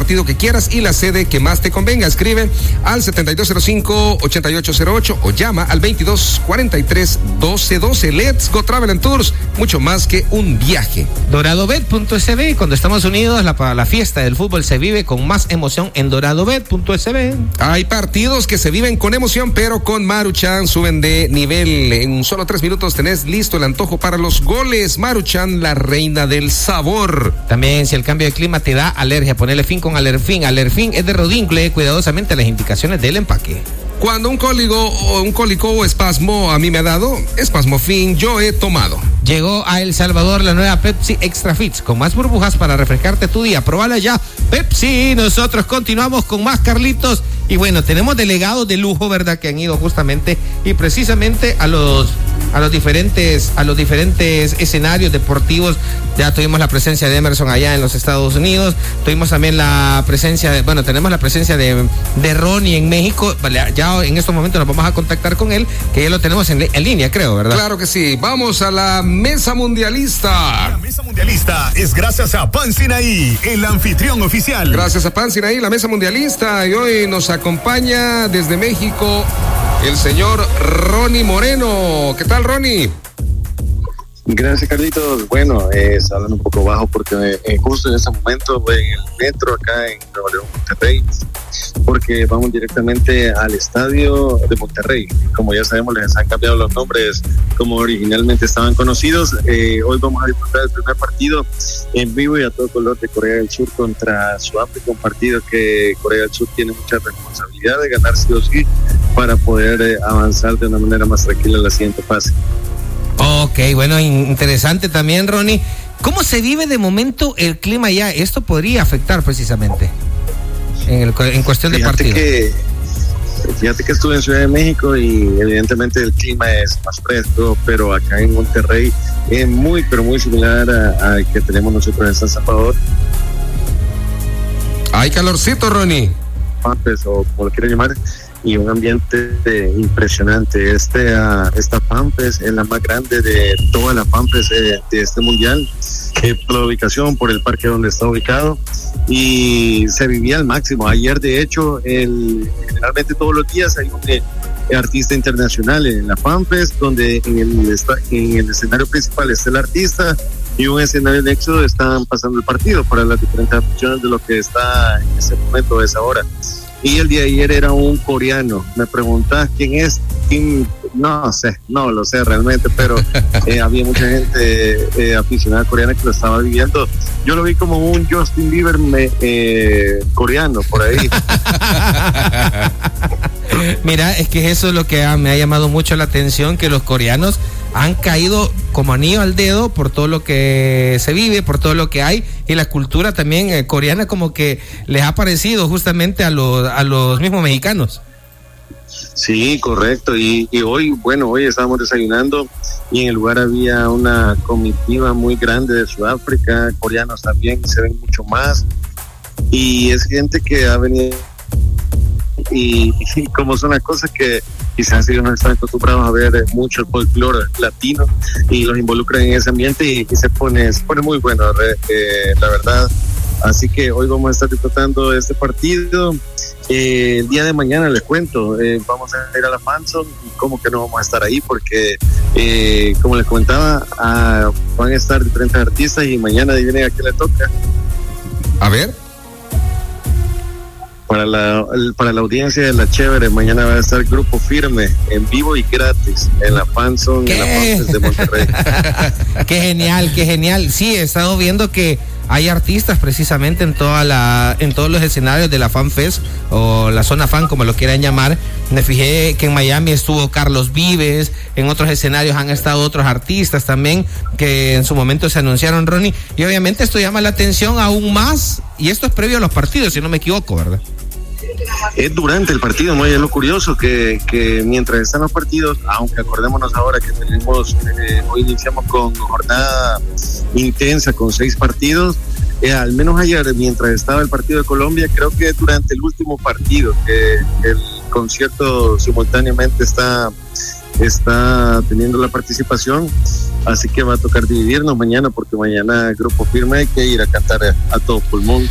partido que quieras y la sede que más te convenga. Escribe al 7205-8808 o llama al 2243-1212. Let's Go Travel and Tours, mucho más que un viaje. DoradoBet.sb, cuando estamos unidos, la fiesta del fútbol se vive con más emoción en DoradoBet.sb. Hay partidos que se viven con emoción, pero con Maruchan suben de nivel. En solo 3 minutos tenés listo el antojo para los goles. Maruchan, la reina del sabor. También, si el cambio de clima te da alergia, ponele fin con Alerfin. Alerfin es de Rodin, lee cuidadosamente las indicaciones del empaque. Cuando un cólico o espasmo a mí me ha dado, Espasmofin yo he tomado. Llegó a El Salvador la nueva Pepsi Extra Fits, con más burbujas para refrescarte tu día. Probala ya, Pepsi. Nosotros continuamos con más, Carlitos. Y bueno, tenemos delegados de lujo, ¿verdad?, que han ido justamente y precisamente a los diferentes escenarios deportivos. Ya tuvimos la presencia de Emerson allá en los Estados Unidos. Tuvimos también tenemos la presencia de Ronnie en México. Vale, ya en estos momentos nos vamos a contactar con él, que ya lo tenemos en línea, creo, ¿verdad? Claro que sí. Vamos a la mesa mundialista. La mesa mundialista es gracias a Pan Sinaí, el anfitrión oficial. Gracias a Pan Sinaí, la mesa mundialista. Y hoy nos acompaña desde México el señor Ronnie Moreno. ¿Qué tal, Ronnie? Gracias, Carlitos. Bueno, hablan un poco bajo porque justo en este momento voy en el metro acá en Nuevo León, Monterrey, porque vamos directamente al estadio de Monterrey. Como ya sabemos, les han cambiado los nombres como originalmente estaban conocidos. Hoy vamos a disfrutar del primer partido en vivo y a todo color de Corea del Sur contra Sudáfrica, un partido que Corea del Sur tiene mucha responsabilidad de ganar sí o sí para poder avanzar de una manera más tranquila en la siguiente fase. Ok, bueno, interesante también, Ronnie. ¿Cómo se vive de momento el clima allá? Esto podría afectar precisamente en cuestión de partido. Fíjate que estuve en Ciudad de México y evidentemente el clima es más fresco, pero acá en Monterrey es muy, pero muy similar al que tenemos nosotros en San Salvador. Hay calorcito, Ronnie. O como lo quieran llamar, y un ambiente impresionante. Esta FanFest es la más grande de toda la FanFest de este mundial, por la ubicación, por el parque donde está ubicado, y se vivía al máximo. Ayer, de hecho, generalmente todos los días hay un artista internacional en la FanFest, donde en el escenario principal está el artista y un escenario de éxodo están pasando el partido para las diferentes funciones de lo que está en ese momento, a esa hora. Y el día de ayer era un coreano. Me preguntás quién es, no sé, no lo sé realmente, pero había mucha gente aficionada coreana que lo estaba viviendo. Yo lo vi como un Justin Bieber coreano, por ahí. Mira, es que eso es lo que me ha llamado mucho la atención, que los coreanos han caído como anillo al dedo por todo lo que se vive, por todo lo que hay, y la cultura también coreana como que les ha parecido justamente a los mismos mexicanos. Sí, correcto. Y hoy estábamos desayunando y en el lugar había una comitiva muy grande de Sudáfrica, coreanos también, se ven mucho más, y es gente que ha venido y como son las cosas que quizás ellos no están acostumbrados a ver mucho el folclore latino y los involucran en ese ambiente y se pone muy bueno, la verdad. Así que hoy vamos a estar disfrutando de este partido. El día de mañana les cuento, vamos a ir a la Fanzone, y cómo que no vamos a estar ahí, porque como les comentaba, van a estar diferentes artistas y mañana adivinen a qué le toca. A ver. Para la audiencia de La Chévere, mañana va a estar Grupo Firme en vivo y gratis en la Fanzone, en la FanFest de Monterrey. Qué genial. Sí, he estado viendo que hay artistas precisamente en todos los escenarios de la FanFest o la zona fan, como lo quieran llamar. Me fijé que en Miami estuvo Carlos Vives, en otros escenarios han estado otros artistas también que en su momento se anunciaron, Ronnie, y obviamente esto llama la atención aún más, y esto es previo a los partidos, si no me equivoco, ¿verdad? Es durante el partido, ¿no? Y es lo curioso que mientras están los partidos, aunque acordémonos ahora que tenemos, hoy iniciamos con jornada intensa con 6 partidos, al menos ayer mientras estaba el partido de Colombia, creo que durante el último partido que el concierto simultáneamente está teniendo la participación, así que va a tocar dividirnos mañana, porque mañana Grupo Firme hay que ir a cantar a todo pulmón.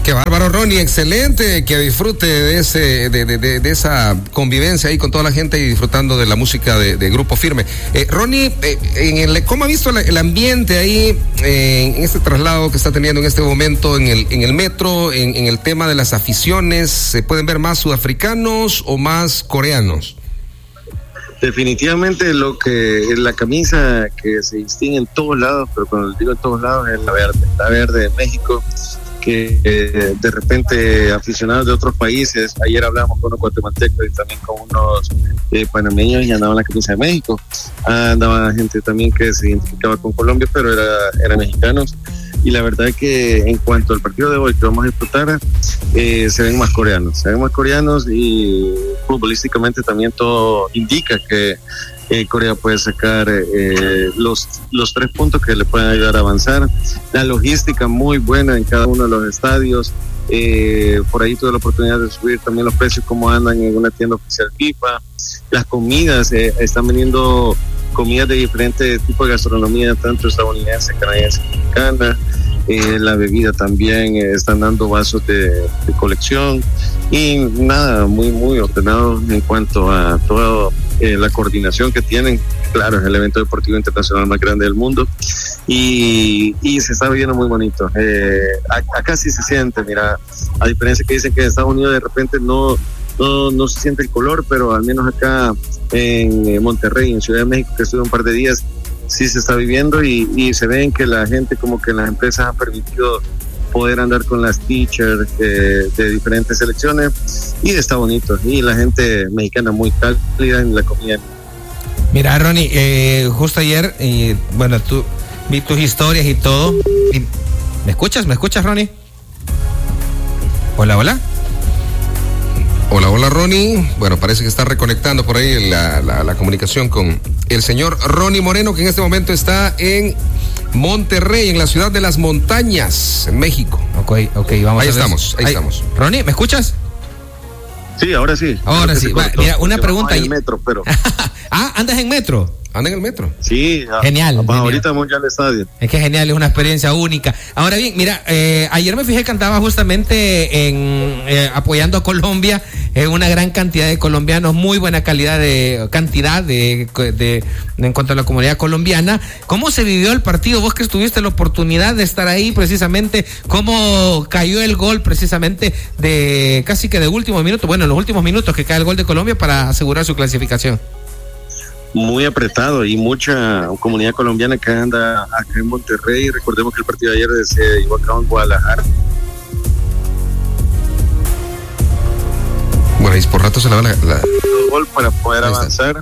Qué bárbaro, Ronnie, excelente, que disfrute de de esa convivencia ahí con toda la gente y disfrutando de la música de Grupo Firme. Ronnie, ¿cómo ha visto el ambiente ahí en este traslado que está teniendo en este momento en el metro, en el tema de las aficiones? ¿Se pueden ver más sudafricanos o más coreanos? Definitivamente la camisa que se distingue en todos lados, pero cuando digo en todos lados es la verde de México, que de repente aficionados de otros países, ayer hablamos con unos guatemaltecos y también con unos panameños y andaban la camisa de México, andaba gente también que se identificaba con Colombia, pero eran mexicanos, y la verdad es que en cuanto al partido de hoy que vamos a disfrutar, se ven más coreanos y futbolísticamente también todo indica que Corea puede sacar los 3 puntos que le pueden ayudar a avanzar. La logística muy buena en cada uno de los estadios. Por ahí tuve la oportunidad de subir también los precios como andan en una tienda oficial FIFA. Las comidas, están vendiendo comidas de diferentes tipos de gastronomía, tanto estadounidense, canadiense, mexicana. La bebida también, están dando vasos de colección y nada, muy muy ordenado en cuanto a toda la coordinación que tienen. Claro, es el evento deportivo internacional más grande del mundo y se está viviendo muy bonito. Acá sí se siente, mira, a diferencia que dicen que en Estados Unidos de repente no se siente el color, pero al menos acá en Monterrey, en Ciudad de México, que estuve un par de días, sí se está viviendo y se ven que la gente, como que las empresas han permitido poder andar con las teachers de diferentes selecciones y está bonito, y la gente mexicana muy cálida en la comida. Mira, Ronnie, justo ayer, bueno, vi tus historias y todo. ¿Me escuchas, Ronnie? Hola. Hola, Ronnie. Bueno, parece que está reconectando por ahí la comunicación con el señor Ronnie Moreno, que en este momento está en Monterrey, en la ciudad de las montañas, en México. Ok, vamos ahí a ver. Ahí estamos. Ronnie, ¿me escuchas? Sí, ahora sí. Ahora sí. Mira, una pregunta. En el metro, pero... ¿Andas en metro? ¿Anda en el metro? Sí. Genial. Ahorita vamos ya al estadio. Es que genial, es una experiencia única. Ahora bien, mira, ayer me fijé que andaba justamente apoyando a Colombia, una gran cantidad de colombianos, muy buena cantidad en cuanto a la comunidad colombiana. ¿Cómo se vivió el partido? Vos que tuviste la oportunidad de estar ahí precisamente, ¿cómo cayó el gol precisamente de casi que de último minuto? Bueno, en los últimos minutos que cae el gol de Colombia para asegurar su clasificación. Muy apretado y mucha comunidad colombiana que anda acá en Monterrey. Recordemos que el partido de ayer se llevó a cabo en Guadalajara. Bueno, y por rato se le va la... gol para poder avanzar.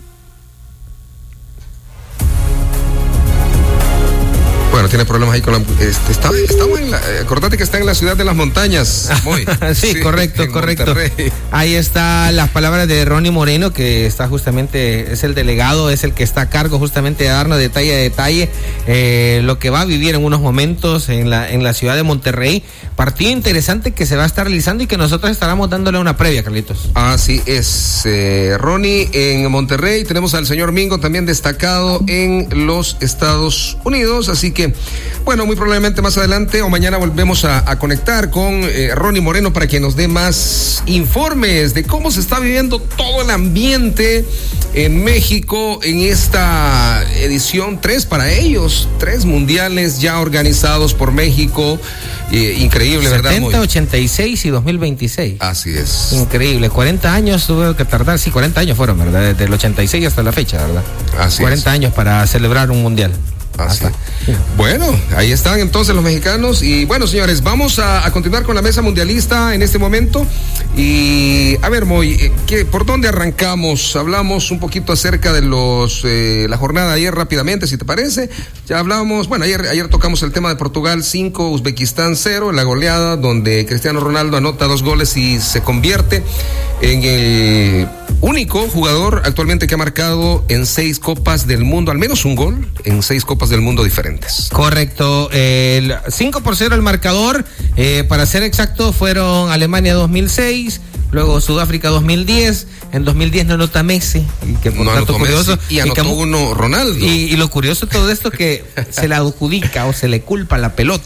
Bueno, tiene problemas ahí con la... Estamos en la... acordate que está en la ciudad de las montañas. Sí, correcto. Monterrey. Ahí está las palabras de Ronnie Moreno, que está justamente, es el delegado, es el que está a cargo justamente de darnos detalle a detalle lo que va a vivir en unos momentos en la ciudad de Monterrey. Partido interesante que se va a estar realizando y que nosotros estaremos dándole una previa, Carlitos. Así es, Ronnie, en Monterrey tenemos al señor Mingo también destacado en los Estados Unidos, así que bueno, muy probablemente más adelante o mañana volvemos a conectar con Ronnie Moreno para que nos dé más informes de cómo se está viviendo todo el ambiente en México en esta edición 3 para ellos, 3 mundiales ya organizados por México. Increíble, 70, ¿verdad? 86 y 2026. Así es. Increíble, 40 años tuvo que tardar, sí, 40 años fueron, ¿verdad? Desde el 86 hasta la fecha, ¿verdad? Así 40 años para celebrar un mundial. Así. Bueno, ahí están entonces los mexicanos y bueno, señores, vamos a continuar con la mesa mundialista en este momento y a ver, Moy, ¿por dónde arrancamos? Hablamos un poquito acerca de la jornada de ayer rápidamente, si te parece. Ya hablamos, bueno, ayer tocamos el tema de Portugal 5, Uzbekistán 0, la goleada donde Cristiano Ronaldo anota 2 goles y se convierte en el único jugador actualmente que ha marcado en 6 copas del mundo, al menos un gol en 6 copas del mundo diferentes. Correcto, 5-0 el marcador, para ser exacto fueron Alemania 2006, luego Sudáfrica 2010, en 2010 no anota Messi, y que por tanto curioso, y anotó uno Ronaldo. Y lo curioso de todo esto que se le adjudica o se le culpa la pelota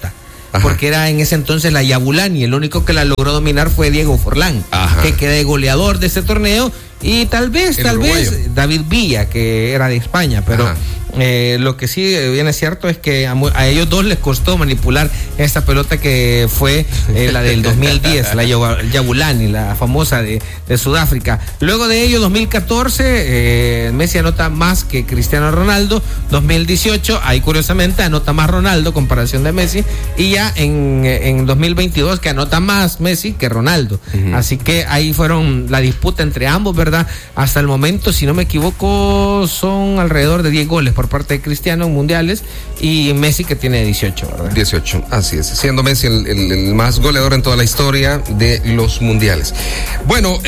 porque era en ese entonces la Yabulani, el único que la logró dominar fue Diego Forlán, que queda de goleador de ese torneo, y tal vez David Villa, que era de España, pero lo que sí viene cierto es que a ellos dos les costó manipular esta pelota que fue la del 2010, la Yabulani, la famosa de Sudáfrica. Luego de ello, 2014, Messi anota más que Cristiano Ronaldo. 2018, ahí curiosamente anota más Ronaldo, comparación de Messi, y ya en 2022 que anota más Messi que Ronaldo. Así que ahí fueron la disputa entre ambos, ¿verdad? Hasta el momento, si no me equivoco, son alrededor de 10 goles por parte de Cristiano en mundiales, y Messi que tiene 18, ¿verdad? 18, así es, siendo Messi el más goleador en toda la historia de los mundiales. Bueno,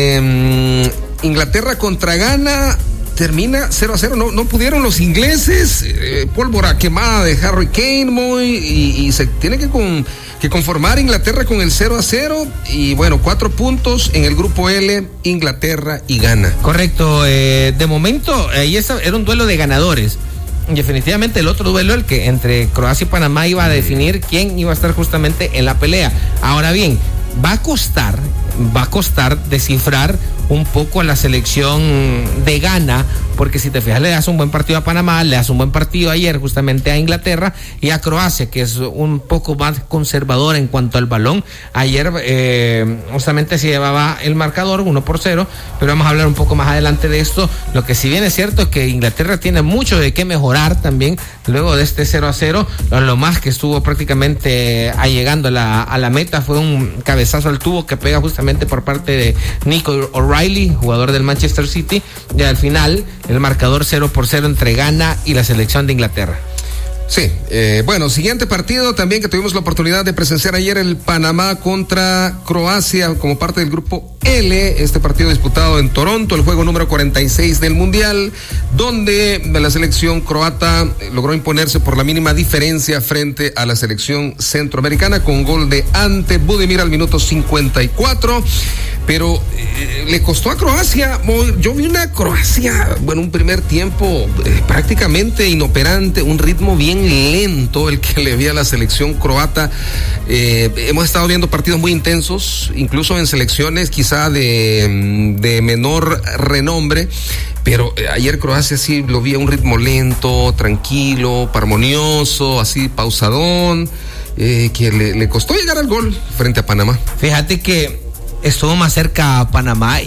Inglaterra contra Ghana termina 0-0, no pudieron los ingleses, pólvora quemada de Harry Kane, y se tiene que conformar Inglaterra con el 0-0, y bueno, 4 puntos en el grupo L, Inglaterra y Ghana. Correcto, de momento, era un duelo de ganadores. Definitivamente el otro duelo, el que entre Croacia y Panamá, iba a definir quién iba a estar justamente en la pelea. Ahora bien, va a costar descifrar un poco a la selección de Ghana, porque si te fijas, le das un buen partido a Panamá, le das un buen partido ayer justamente a Inglaterra, y a Croacia, que es un poco más conservador en cuanto al balón. Ayer justamente se llevaba el marcador 1-0, pero vamos a hablar un poco más adelante de esto. Lo que sí bien es cierto es que Inglaterra tiene mucho de qué mejorar también luego de este 0-0. Lo más que estuvo prácticamente llegando a la meta fue un cabezazo al tubo que pega justamente por parte de Nico O'Reilly, jugador del Manchester City, y al final el marcador 0-0 entre Ghana y la selección de Inglaterra. Sí, bueno, siguiente partido también que tuvimos la oportunidad de presenciar ayer, el Panamá contra Croacia como parte del grupo L, este partido disputado en Toronto, el juego número 46 del Mundial, donde la selección croata logró imponerse por la mínima diferencia frente a la selección centroamericana con gol de Ante Budimir al minuto 54, pero le costó a Croacia. Yo vi una Croacia, bueno, un primer tiempo prácticamente inoperante, un ritmo bien lento el que le vi a la selección croata. Hemos estado viendo partidos muy intensos, incluso en selecciones quizá de menor renombre, pero ayer Croacia sí lo vi a un ritmo lento, tranquilo, parmonioso, así pausadón, que le costó llegar al gol frente a Panamá. Fíjate que estuvo más cerca a Panamá,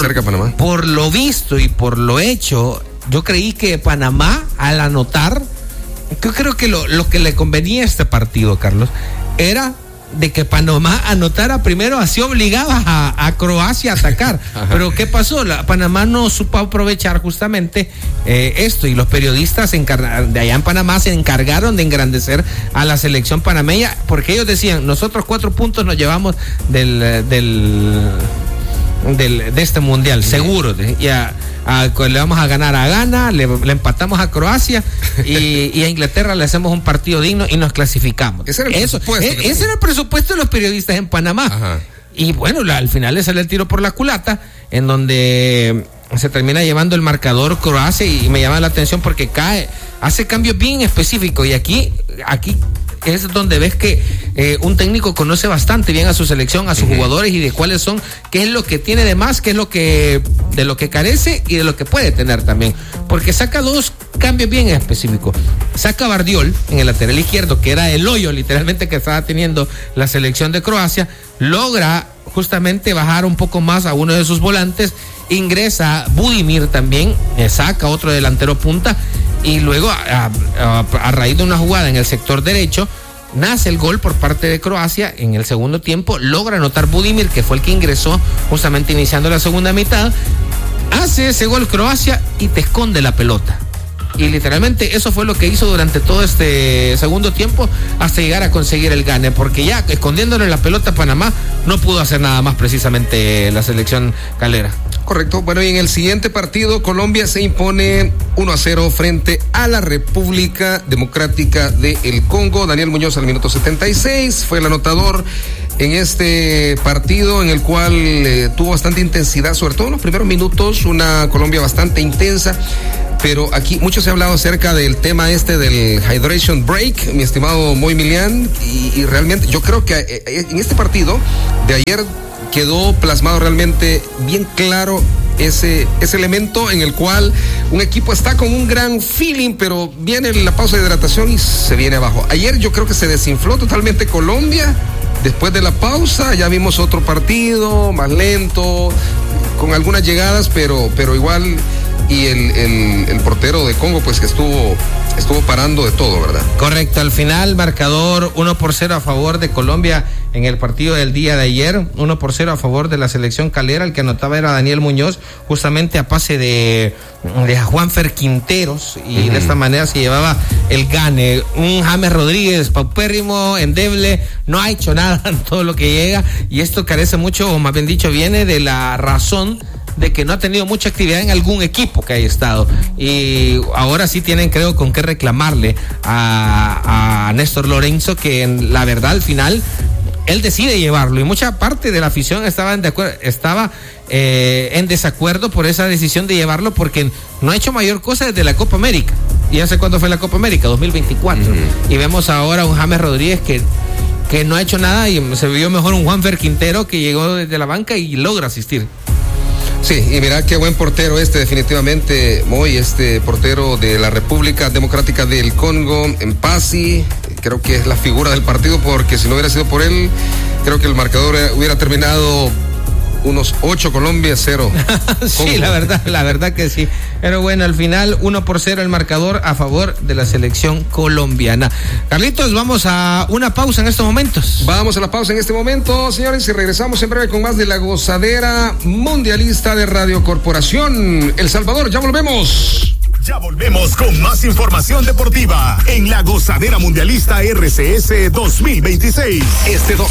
por lo visto y por lo hecho, yo creí que Panamá, al anotar, yo creo que lo que le convenía a este partido, Carlos, era de que Panamá anotara primero, así obligaba a Croacia a atacar. Pero ¿qué pasó? Panamá no supo aprovechar justamente esto, y los periodistas de allá en Panamá se encargaron de engrandecer a la selección panameña, porque ellos decían, nosotros 4 puntos nos llevamos de este mundial, seguro. Le vamos a ganar a Ghana, le empatamos a Croacia y a Inglaterra le hacemos un partido digno y nos clasificamos. Ese era el presupuesto de los periodistas en Panamá. Ajá. Y bueno, al final le sale el tiro por la culata, en donde se termina llevando el marcador Croacia, y me llama la atención porque hace cambios bien específicos, y aquí es donde ves que un técnico conoce bastante bien a su selección, a sus jugadores, y de cuáles son, qué es lo que tiene de más, qué es de lo que carece y de lo que puede tener también, porque saca 2 cambios bien específicos. Saca a Bardiol en el lateral izquierdo, que era el hoyo literalmente que estaba teniendo la selección de Croacia, logra justamente bajar un poco más a uno de sus volantes, ingresa Budimir también, saca otro delantero punta, y luego a raíz de una jugada en el sector derecho nace el gol por parte de Croacia. En el segundo tiempo logra anotar Budimir, que fue el que ingresó justamente iniciando la segunda mitad, hace ese gol Croacia y te esconde la pelota. Y literalmente eso fue lo que hizo durante todo este segundo tiempo hasta llegar a conseguir el gane, porque ya escondiéndole la pelota a Panamá no pudo hacer nada más precisamente la selección calera. Correcto. Bueno, y en el siguiente partido Colombia se impone 1-0 frente a la República Democrática del Congo. Daniel Muñoz al minuto 76 fue el anotador en este partido, en el cual tuvo bastante intensidad, sobre todo en los primeros minutos, una Colombia bastante intensa. pero aquí mucho se ha hablado acerca del tema del hydration break, mi estimado Moy Milian, y realmente yo creo que en este partido de ayer quedó plasmado realmente bien claro ese elemento en el cual un equipo está con un gran feeling, pero viene la pausa de hidratación y se viene abajo. Ayer yo creo que se desinfló totalmente Colombia. Después de la pausa ya vimos otro partido más lento, con algunas llegadas, pero igual, y el portero de Congo pues que estuvo parando de todo, ¿verdad? Correcto, al final marcador 1-0 a favor de Colombia en el partido del día de ayer, 1-0 a favor de la selección calera. El que anotaba era Daniel Muñoz, justamente a pase de Juanfer Quinteros, y de esta manera se llevaba el gane. Un James Rodríguez paupérrimo, endeble, no ha hecho nada en todo lo que llega, y esto carece mucho, o más bien dicho, viene de la razón de que no ha tenido mucha actividad en algún equipo que haya estado, y ahora sí tienen, creo, con qué reclamarle a Néstor Lorenzo, que la verdad al final él decide llevarlo, y mucha parte de la afición estaba en desacuerdo por esa decisión de llevarlo, porque no ha hecho mayor cosa desde la Copa América. ¿Y hace cuándo fue la Copa América? 2024. Y vemos ahora un James Rodríguez que no ha hecho nada, y se vio mejor un Juanfer Quintero que llegó desde la banca y logra asistir. Sí, y mira qué buen portero definitivamente, Moy, portero de la República Democrática del Congo, Mpasi. Creo que es la figura del partido, porque si no hubiera sido por él, creo que el marcador hubiera terminado unos 8 Colombia, 0 Sí, la verdad que sí. Pero bueno, al final 1-0 el marcador a favor de la selección colombiana. Carlitos, vamos a una pausa en estos momentos. Vamos a la pausa en este momento, señores, y regresamos en breve con más de la gozadera mundialista de Radio Corporación El Salvador. Ya volvemos. Ya volvemos con más información deportiva en la Gozadera Mundialista RCS 2026.